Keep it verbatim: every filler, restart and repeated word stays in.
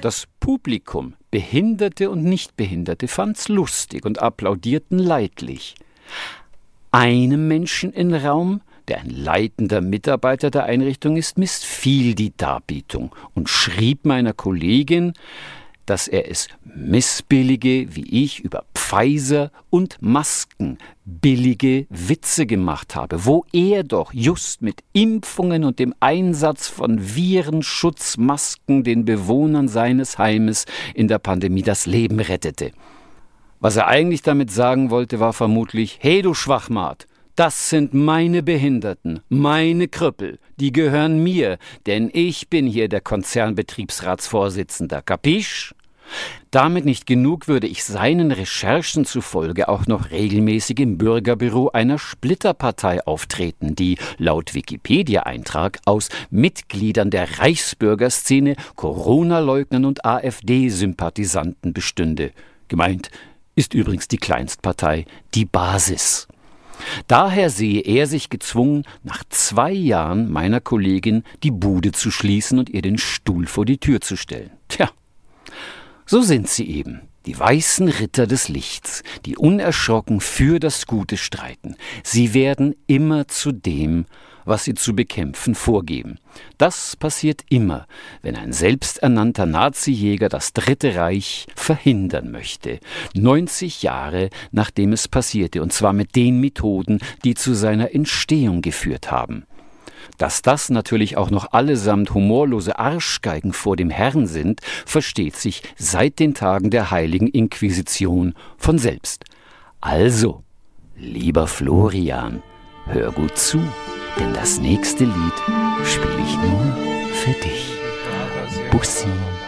Das Publikum, Behinderte und Nichtbehinderte, fand's lustig und applaudierten leidlich. Einem Menschen im Raum, der ein leitender Mitarbeiter der Einrichtung ist, missfiel die Darbietung und schrieb meiner Kollegin, dass er es missbillige, wie ich über Pfizer und Masken billige Witze gemacht habe, wo er doch just mit Impfungen und dem Einsatz von Virenschutzmasken den Bewohnern seines Heimes in der Pandemie das Leben rettete. Was er eigentlich damit sagen wollte, war vermutlich: Hey du Schwachmat, das sind meine Behinderten, meine Krüppel, die gehören mir, denn ich bin hier der Konzernbetriebsratsvorsitzender, kapisch? Damit nicht genug, würde ich seinen Recherchen zufolge auch noch regelmäßig im Bürgerbüro einer Splitterpartei auftreten, die laut Wikipedia-Eintrag aus Mitgliedern der Reichsbürgerszene, Corona-Leugnern und AfD-Sympathisanten bestünde. Gemeint ist übrigens die Kleinstpartei, die Basis. Daher sehe er sich gezwungen, nach zwei Jahren meiner Kollegin die Bude zu schließen und ihr den Stuhl vor die Tür zu stellen. Tja, so sind sie eben, die weißen Ritter des Lichts, die unerschrocken für das Gute streiten. Sie werden immer zu dem, was sie zu bekämpfen vorgeben. Das passiert immer, wenn ein selbsternannter Nazi-Jäger das Dritte Reich verhindern möchte. neunzig Jahre nachdem es passierte, und zwar mit den Methoden, die zu seiner Entstehung geführt haben. Dass das natürlich auch noch allesamt humorlose Arschgeigen vor dem Herrn sind, versteht sich seit den Tagen der Heiligen Inquisition von selbst. Also, lieber Florian, hör gut zu, denn das nächste Lied spiele ich nur für dich. Bussi.